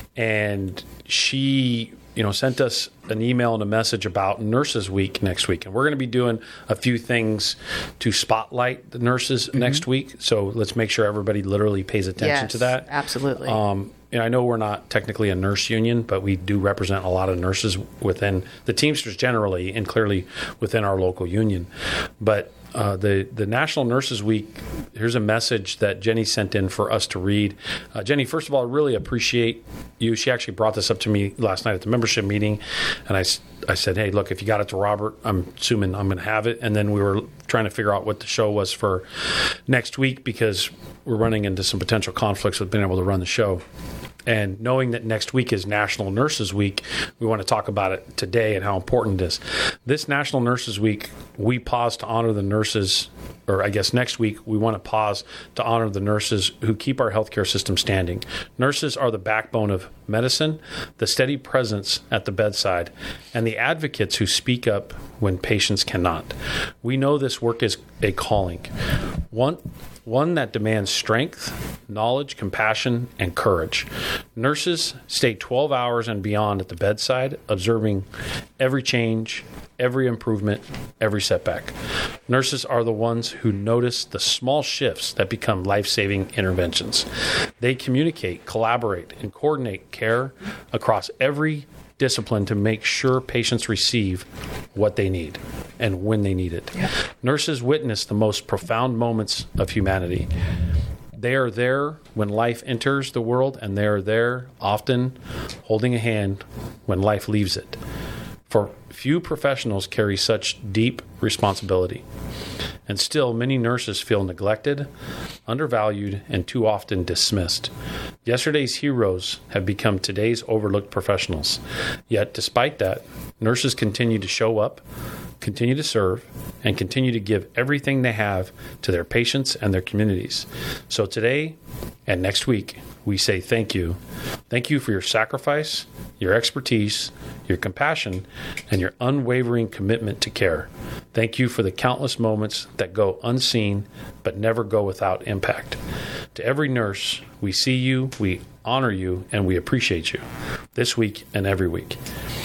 and she, you know, sent us an email and a message about Nurses Week next week. And we're going to be doing a few things to spotlight the nurses Mm-hmm. next week. So let's make sure everybody literally pays attention Yes, to that. absolutely. Um, you know, I know we're not technically a nurse union, but we do represent a lot of nurses within the Teamsters generally, and clearly within our local union. But uh, the the National Nurses Week, here's a message that Jenny sent in for us to read. Uh, Jenny, first of all, I really appreciate you. She actually brought this up to me last night at the membership meeting, and I, s- I said, hey, look, if you got it to Robert, I'm assuming I'm going to have it. And then we were trying to figure out what the show was for next week because we're running into some potential conflicts with being able to run the show. And knowing that next week is National Nurses Week, we want to talk about it today and how important it is. This National Nurses Week, we pause to honor the nurses, or I guess next week, we want to pause to honor the nurses who keep our healthcare system standing. Nurses are the backbone of medicine, the steady presence at the bedside, and the advocates who speak up when patients cannot. We know this work is a calling, one one that demands strength, knowledge, compassion, and courage. Nurses stay twelve hours and beyond at the bedside, observing every change, every improvement, every setback. Nurses are the ones who notice the small shifts that become life-saving interventions. They communicate, collaborate, and coordinate care across every discipline to make sure patients receive what they need and when they need it. Yeah. Nurses witness the most profound moments of humanity. They are there when life enters the world, and they are there often holding a hand when life leaves it. For few professionals carry such deep responsibility. And still, many nurses feel neglected, undervalued, and too often dismissed. Yesterday's heroes have become today's overlooked professionals. Yet, despite that, nurses continue to show up, continue to serve, and continue to give everything they have to their patients and their communities. So today and next week, we say thank you. Thank you for your sacrifice, your expertise, your compassion, and your unwavering commitment to care. Thank you for the countless moments that go unseen but never go without impact. To every nurse, we see you, we honor you, and we appreciate you this week and every week.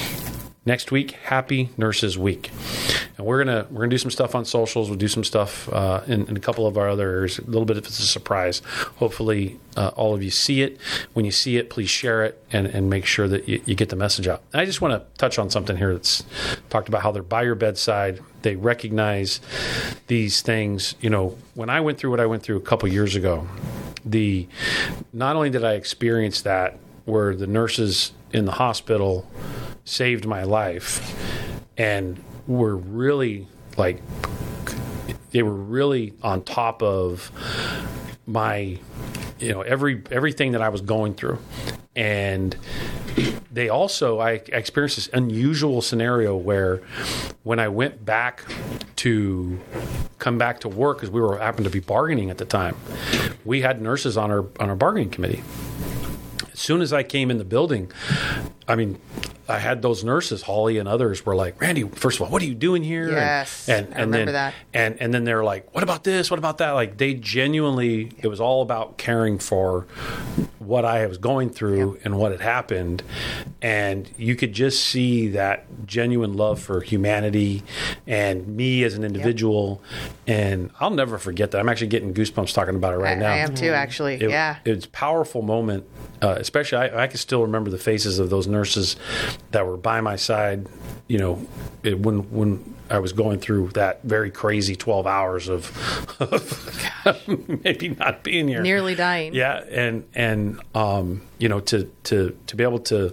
Next week, Happy Nurses Week. And we're gonna we're gonna do some stuff on socials. We'll do some stuff uh, in, in a couple of our other areas. A little bit of it's a surprise. Hopefully, uh, all of you see it. When you see it, please share it and, and make sure that you, you get the message out. And I just want to touch on something here that's talked about how they're by your bedside. They recognize these things. You know, when I went through what I went through a couple years ago, the not only did I experience that where the nurses in the hospital saved my life and were really like they were really on top of my you know every everything that I was going through, and they also, I experienced this unusual scenario where when I went back to come back to work, because we were happened to be bargaining at the time, we had nurses on our on our bargaining committee. As soon as I came in the building, I mean, I had those nurses, Holly and others, were like, Randy, first of all, what are you doing here? Yes, and, and, I and remember then, that. And and then they're like, what about this? What about that? Like, they genuinely, it was all about caring for what I was going through yep. and what had happened. And you could just see that genuine love for humanity and me as an individual. Yep. And I'll never forget that. I'm actually getting goosebumps talking about it right I, now. I am too, actually. It, yeah. It's a powerful moment. Uh, especially, I, I can still remember the faces of those nurses that were by my side, you know, it, when when I was going through that very crazy twelve hours of, of maybe not being here. Nearly dying. Yeah, and, and um, you know, to, to, to be able to,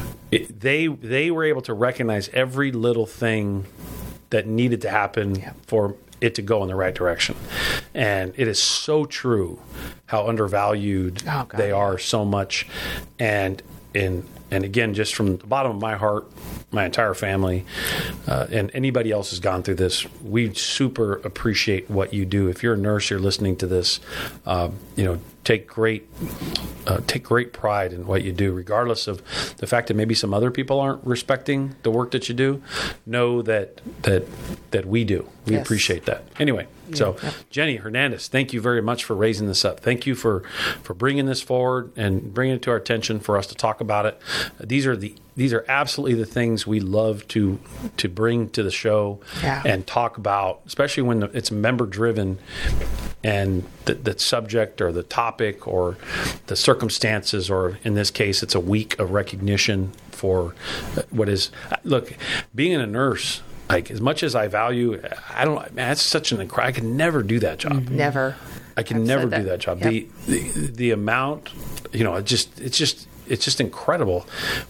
it, they they were able to recognize every little thing that needed to happen yeah. for it to go in the right direction. And it is so true how undervalued oh, God, they yeah. are so much. And in and again, just from the bottom of my heart, my entire family, uh, and anybody else has gone through this, we super appreciate what you do. If you're a nurse, you're listening to this, uh, you know, take great uh, take great pride in what you do, regardless of the fact that maybe some other people aren't respecting the work that you do. Know that that that we do. We yes. appreciate that. Anyway, yeah. so yeah. Jenny Hernandez, thank you very much for raising this up. Thank you for, for bringing this forward and bringing it to our attention for us to talk about it. Uh, these are the These are absolutely the things we love to to bring to the show yeah. and talk about, especially when it's member driven and the, the subject or the topic or the circumstances, or in this case, it's a week of recognition for what is. Look, being a nurse, like as much as I value, I don't. Man, that's such an incredible. I could never do that job. Mm-hmm. Never. I can I've never that. do that job. Yep. The, the the amount, you know, it just it's just. It's just incredible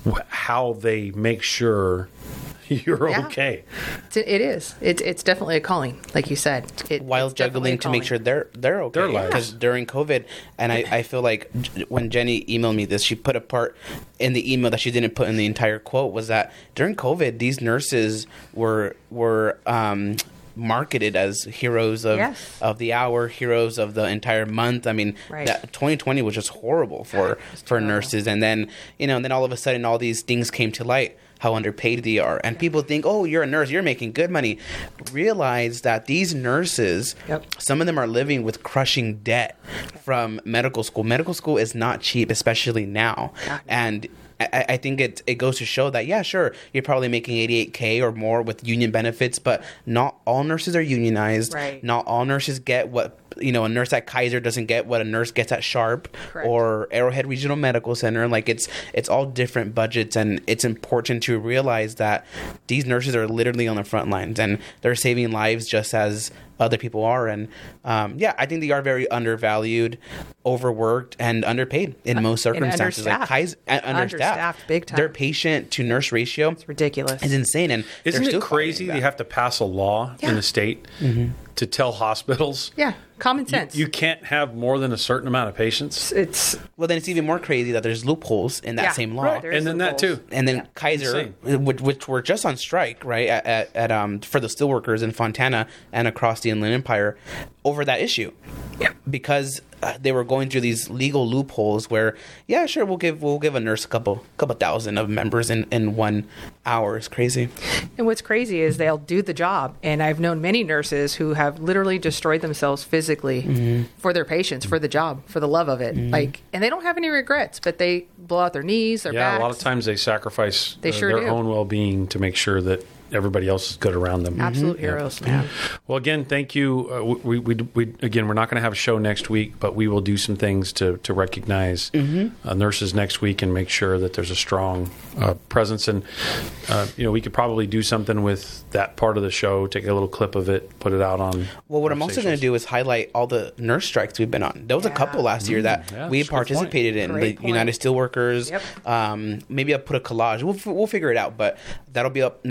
how they make sure you're yeah. okay. It is. It's it's definitely a calling, like you said. It, While juggling to make sure they're they're okay. Their lives. Because during COVID, and I, I feel like when Jenny emailed me this, she put a part in the email that she didn't put in the entire quote, was that during COVID, these nurses were were um, marketed as heroes of yes. of the hour, heroes of the entire month. I mean, right. that twenty twenty was just horrible for for terrible. nurses. And then, you know, and then all of a sudden all these things came to light, how underpaid they are. And people think, oh, you're a nurse, you're making good money. Realize that these nurses, yep. some of them are living with crushing debt from medical school. Medical school is not cheap, especially now. Yeah. And I, I think it it goes to show that, yeah, sure, you're probably making eighty-eight K or more with union benefits, but not all nurses are unionized. Right. Not all nurses get what, you know, a nurse at Kaiser doesn't get what a nurse gets at Sharp Correct. or Arrowhead Regional Medical Center. Like, it's it's all different budgets, and it's important to realize that these nurses are literally on the front lines, and they're saving lives just as other people are. And um, yeah, I think they are very undervalued, overworked, and underpaid in most circumstances. And like Kaiser, and understaffed. Understaffed, big time. Their patient to nurse ratio, it's ridiculous. Is insane. And isn't it crazy they have to pass a law yeah. in the state mm-hmm. to tell hospitals? Yeah, common sense. You, you can't have more than a certain amount of patients. It's well, then it's even more crazy that there's loopholes in that yeah, same law, right, and then loopholes. that too. And then yeah. Kaiser, which, which were just on strike, right, at, at, at um for the steelworkers in Fontana and across the Inland Empire over that issue. Yeah, because uh, they were going through these legal loopholes where, yeah, sure, we'll give we'll give a nurse a couple couple thousand of members in, in one hour. It's crazy. And what's crazy is they'll do the job, and I've known many nurses who have literally destroyed themselves physically mm-hmm. for their patients, for the job, for the love of it. Mm-hmm. Like, and they don't have any regrets, but they blow out their knees, their yeah, backs. a lot of times they sacrifice They uh, sure their do. own well-being to make sure that everybody else is good around them. Absolute Mm-hmm. heroes. Yeah. Yeah. Well, again, thank you. Uh, we, we, we, again, we're not going to have a show next week, but we will do some things to, to recognize mm-hmm. uh, nurses next week and make sure that there's a strong uh, presence. And, uh, you know, we could probably do something with that part of the show, take a little clip of it, put it out on. Well, what I'm also going to do is highlight all the nurse strikes we've been on. There was yeah. a couple last year that yeah, we that's a good participated in. Great the point. United Steelworkers. Yep. Um, maybe I'll put a collage. We'll, we'll figure it out, but that'll be up next week.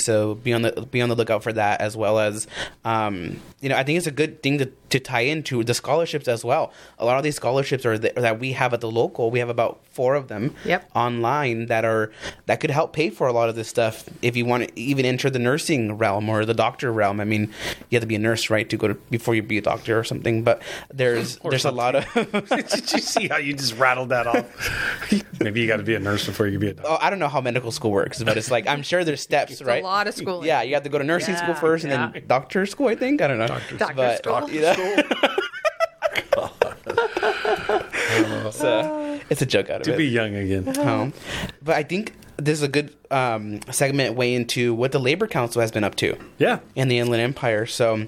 So be on the be on the lookout for that, as well as, um, you know, I think it's a good thing to, to tie into the scholarships as well. A lot of these scholarships are th- that we have at the local. We have about four of them yep. online that are that could help pay for a lot of this stuff. If you want to even enter the nursing realm or the doctor realm, I mean, you have to be a nurse, right, to go to before you be a doctor or something. But there's Or there's something. a lot of. Did you see how you just rattled that off? Maybe you got to be a nurse before you can be a doctor. Oh, I don't know how medical school works, but it's like I'm sure there's steps, It's right? a lot of schooling. Yeah, you have to go to nursing Yeah, school first, yeah. and then doctor school. I think I don't know. Doctor but, school. you know. So it's a joke out of To it. be young again. Um, but I think this is a good um, segment way into what the Labor Council has been up to. Yeah. In the Inland Empire. So,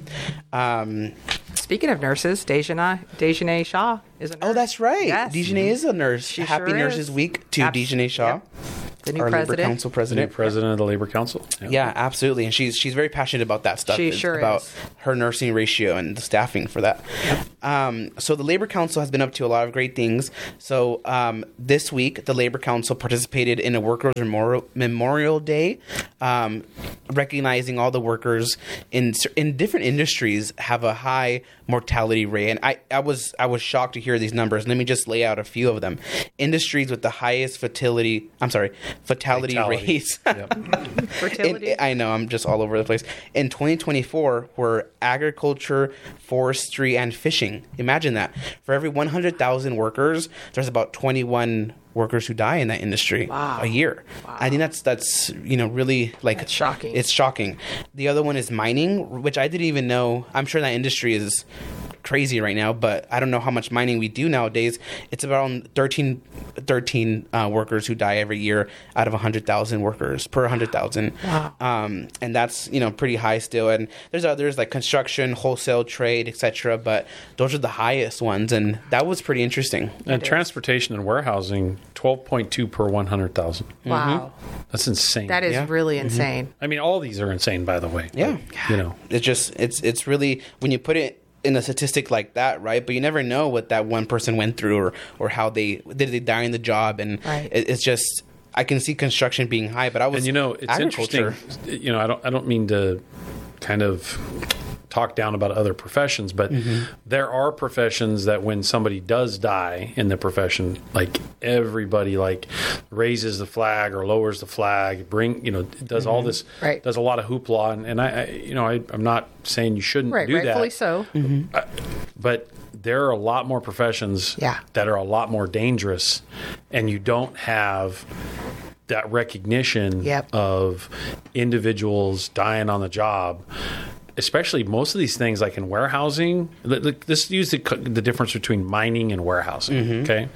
um, Speaking of nurses, Dejana, Dejanae Shaw is a nurse. oh, that's right. Yes. Dejanae is a nurse. She Happy sure Nurses is. Week to Abs- Dejanae Shaw. Yep. The new our Labor president. Council New president. president of the Labor Council. Yeah, absolutely, and she's she's very passionate about that stuff. She It's sure about is. her nursing ratio and the staffing for that. Um, so the Labor Council has been up to a lot of great things. So um, this week, the Labor Council participated in a Workers' Memorial, Memorial Day, um, recognizing all the workers in in different industries have a high mortality rate. And I, I was I was shocked to hear these numbers. Let me just lay out a few of them. Industries with the highest fertility. I'm sorry, fatality, Fatality. rates. Fertility. In- I know, I'm just all over the place. In twenty twenty-four, were agriculture, forestry, and fishing. Imagine that. For every one hundred thousand workers, there's about twenty-one workers who die in that industry Wow. a year. I think that's that's you know really like That's shocking. It's shocking. The other one is mining, which I didn't even know. I'm sure that industry is crazy right now, but I don't know how much mining we do nowadays. It's about thirteen, thirteen uh, workers who die every year out of one hundred thousand workers per one hundred thousand. Wow. Um, and that's, you know, pretty high still. And there's others like construction, wholesale trade, et cetera. But those are the highest ones. And that was pretty interesting. And transportation and warehousing, twelve point two per one hundred thousand. Wow. That's insane. That is Yeah. really insane. I mean, all these are insane, by the way. Yeah. But, you know. It's just, it's, it's really, when you put it in a statistic like that, right? But you never know what that one person went through or, or how they, did they die in the job? And Right. it, it's just, I can see construction being high, but I was And you know, it's agriculture. interesting. You know, I don't I don't mean to kind of talk down about other professions, but Mm-hmm. there are professions that when somebody does die in the profession, like everybody like raises the flag or lowers the flag, bring you know, does all Mm-hmm. this, Right. does a lot of hoopla, and, and I, I, you know, I, I'm not saying you shouldn't Right, do rightfully that, so. I- but there are a lot more professions Yeah. that are a lot more dangerous, and you don't have that recognition Yep. of individuals dying on the job. Especially most of these things, like in warehousing, l- l- this use the, c- the difference between mining and warehousing. Mm-hmm. Okay,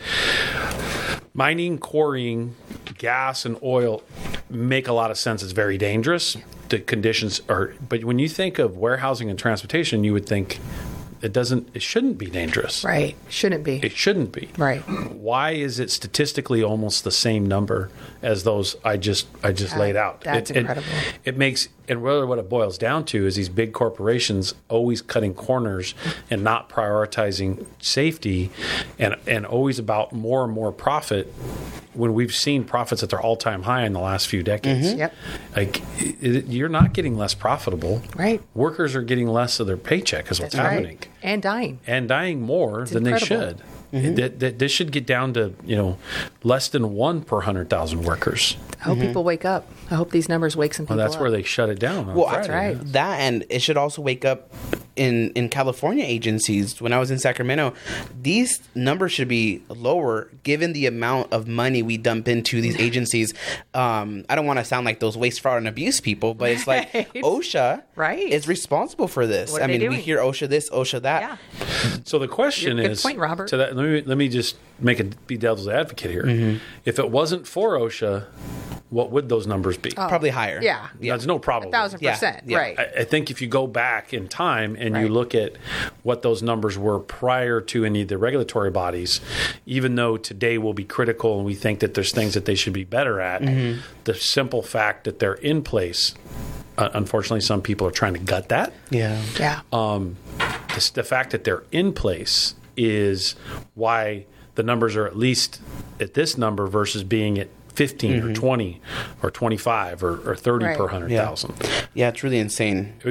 mining, quarrying, gas and oil make a lot of sense. It's very dangerous. The conditions are, but when you think of warehousing and transportation, you would think it doesn't, it shouldn't be dangerous. Right. Shouldn't be. It shouldn't be. Right. Why is it statistically almost the same number as those I just I just Uh, laid out? that's it, it- incredible. It, makes and really what it boils down to is these big corporations always cutting corners and not prioritizing safety, and and always about more and more profit. When we've seen profits at their all time high in the last few decades, Yep. like it, it- you're not getting less profitable. Right. Workers are getting less of their paycheck. Is what's That's happening. right. And dying. And dying more than incredible. they should. That, that this should get down to, you know, less than one per hundred thousand workers. I hope people wake up. I hope these numbers wake some people Well, that's up. where they shut it down. On Well, Friday, that's right. yeah. That, and it should also wake up in in California agencies. When I was in Sacramento, these numbers should be lower given the amount of money we dump into these agencies. Um, I don't want to sound like those waste, fraud, and abuse people, but it's like Right. OSHA Right. is responsible for this. What are I they mean, we doing? hear OSHA this, OSHA that. Yeah. So the question Good is, point, Robert. to that, let me let me just make it be devil's advocate here. Mm-hmm. If it wasn't for OSHA, what would those numbers be? Oh, Probably higher. Yeah. There's no problem. A thousand Yeah, percent. yeah. Right. I, I think if you go back in time and you Right. look at what those numbers were prior to any of the regulatory bodies, even though today will be critical and we think that there's things that they should be better at, Mm-hmm. the simple fact that they're in place, uh, unfortunately, some people are trying to gut that. Yeah. Yeah. Um, the, the fact that they're in place is why the numbers are at least at this number versus being at fifteen Mhm. or twenty or twenty-five or, or thirty Right. per hundred Yeah. thousand. Yeah, it's really insane.